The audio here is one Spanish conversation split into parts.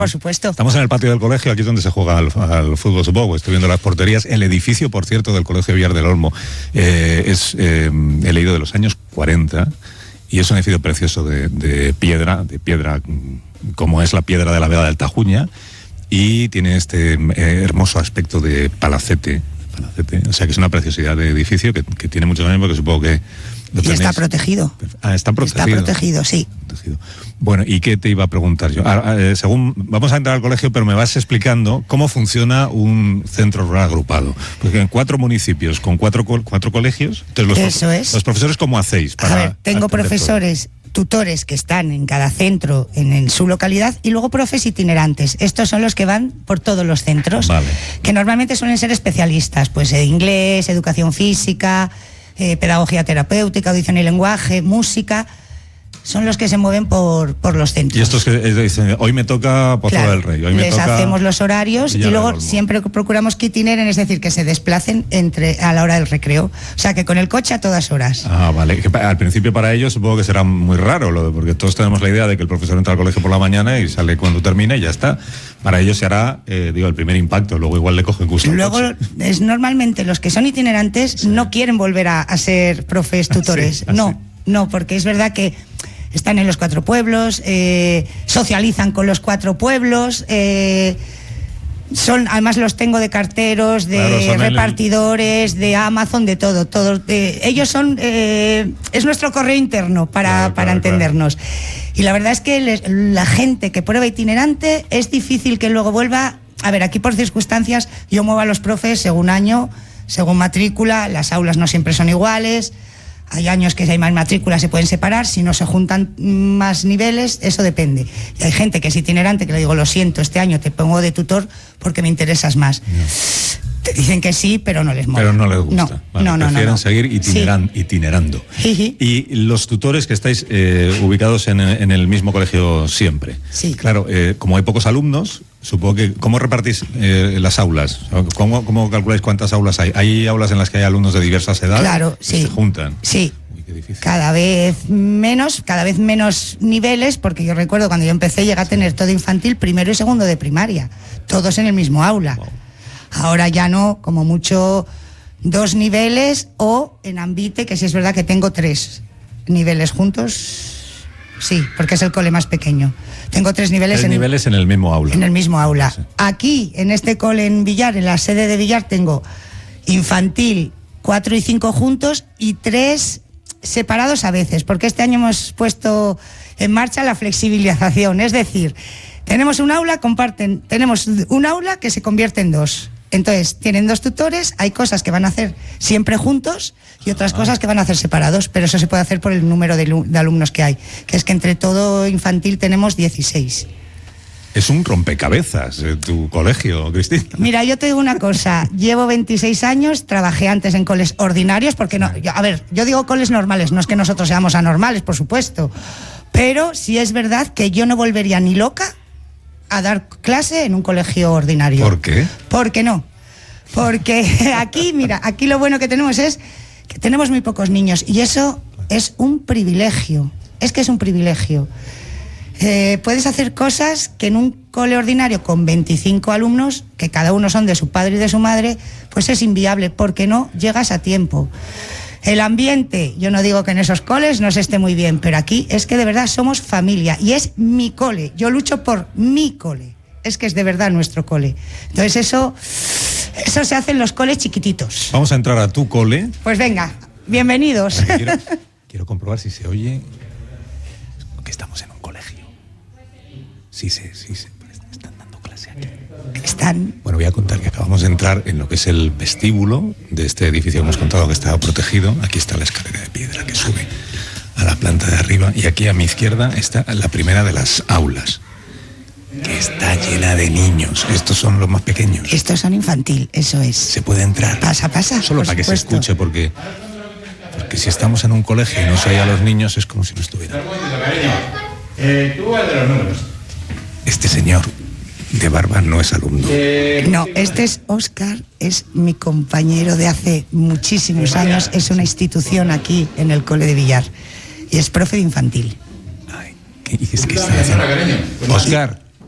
Por supuesto. Estamos en el patio del colegio, aquí es donde se juega al fútbol, supongo. Estoy viendo las porterías. El edificio, por cierto, del Colegio Villar del Olmo he leído de los años 40 y es un edificio precioso de piedra como es la piedra de la Vega del Tajuña, y tiene este hermoso aspecto de palacete, o sea que es una preciosidad de edificio que tiene muchos años, porque supongo que y está protegido. Está protegido. Está protegido, sí. Bueno, ¿y qué te iba a preguntar yo? Según vamos a entrar al colegio, pero me vas explicando cómo funciona un centro rural agrupado. Porque en 4 municipios con 4 colegios, entonces los profesores, ¿cómo hacéis? A ver, tengo profesores, tutores que están en cada centro en su localidad, y luego profes itinerantes. Estos son los que van por todos los centros, vale, que normalmente suelen ser especialistas, pues inglés, educación física, pedagogía terapéutica, audición y lenguaje, música. Son los que se mueven por los centros. Y estos que dicen, hoy me toca Pozo del Rey, hoy les me toca... hacemos los horarios y luego siempre procuramos que itineren, es decir, que se desplacen a la hora del recreo. O sea, que con el coche a todas horas. Ah, vale. Que al principio para ellos supongo que será muy raro, porque todos tenemos la idea de que el profesor entra al colegio por la mañana y sale cuando termina y ya está. Para ellos se hará, el primer impacto, luego igual le cogen gusto. Luego, normalmente los que son itinerantes no quieren volver a ser profes tutores. No, porque es verdad que están en los 4 pueblos, socializan con los 4 pueblos, además los tengo de carteros, de repartidores, de Amazon, de todo. Ellos son, es nuestro correo interno para entendernos. Y la verdad es que la gente que prueba itinerante es difícil que luego vuelva. A ver, aquí por circunstancias yo muevo a los profes según año, según matrícula, las aulas no siempre son iguales. Hay años que si hay más matrículas se pueden separar, si no se juntan más niveles, eso depende. Y hay gente que es itinerante, que le digo, lo siento, este año te pongo de tutor porque me interesas más. No. Te dicen que sí, pero no les mola. Pero no les gusta. No. Prefieren seguir itinerando. Sí. Y los tutores que estáis ubicados en el mismo colegio siempre. Sí. Claro, como hay pocos alumnos, supongo que... ¿Cómo repartís las aulas? ¿Cómo calculáis cuántas aulas hay? ¿Hay aulas en las que hay alumnos de diversas edades? Claro, sí. ¿Se juntan? Sí. Uy, qué difícil. Cada vez menos niveles, porque yo recuerdo cuando yo empecé llegué a tener todo infantil, primero y segundo de primaria, todos en el mismo aula. Wow. Ahora ya no, como mucho 2 niveles, o en Ambite, que sí es verdad que tengo 3 niveles juntos, sí, porque es el cole más pequeño. Tengo 3 niveles. 3 niveles en el mismo aula. En el mismo aula. Sí. Aquí, en este cole en Villar, en la sede de Villar, tengo infantil 4 y 5 juntos y 3 separados a veces, porque este año hemos puesto en marcha la flexibilización, es decir, tenemos un aula que se convierte en 2. Entonces, tienen 2 tutores, hay cosas que van a hacer siempre juntos y otras cosas que van a hacer separados, pero eso se puede hacer por el número de alumnos que hay, que es que entre todo infantil tenemos 16. Es un rompecabezas tu colegio, Cristina. Mira, yo te digo una cosa, llevo 26 años, trabajé antes en coles ordinarios, porque yo digo coles normales, no es que nosotros seamos anormales, por supuesto, pero sí es verdad que yo no volvería ni loca a dar clase en un colegio ordinario. ¿Por qué? ¿Por qué no? Porque aquí lo bueno que tenemos es que tenemos muy pocos niños y eso es un privilegio. Es que es un privilegio. Puedes hacer cosas que en un cole ordinario con 25 alumnos, que cada uno son de su padre y de su madre, pues es inviable, porque no llegas a tiempo. El ambiente, yo no digo que en esos coles no se esté muy bien, pero aquí es que de verdad somos familia y es mi cole, yo lucho por mi cole, es que es de verdad nuestro cole. Entonces eso se hace en los coles chiquititos. Vamos a entrar a tu cole. Pues venga, bienvenidos. Quiero comprobar si se oye que estamos en un colegio. Sí, están dando clase aquí. Bueno, voy a contar que acabamos de entrar en lo que es el vestíbulo de este edificio que hemos contado que estaba protegido. Aquí está la escalera de piedra que sube a la planta de arriba y aquí a mi izquierda está la primera de las aulas, que está llena de niños. Estos son los más pequeños. Estos son infantil, eso es. ¿Se puede entrar? Pasa. Solo para que se escuche, porque si estamos en un colegio y no se oye a los niños es como si no estuvieran. Tú el de los números. Este señor de barba no es alumno. No, este es Óscar, es mi compañero de hace muchísimos años, es una institución aquí en el cole de Villar y es profe de infantil. Ay, ¿qué están haciendo? Óscar,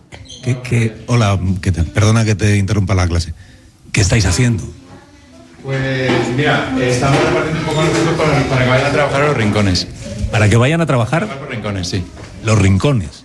Hola, ¿qué tal? Perdona que te interrumpa la clase. ¿Qué estáis haciendo? Pues mira, estamos repartiendo un poco los chicos para que vayan a trabajar a los rincones. ¿Para que vayan a trabajar? A los rincones, sí. Los rincones.